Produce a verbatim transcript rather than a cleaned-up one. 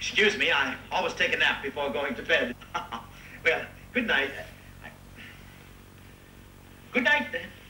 Excuse me, I always take a nap before going to bed. Well, good night. Good night.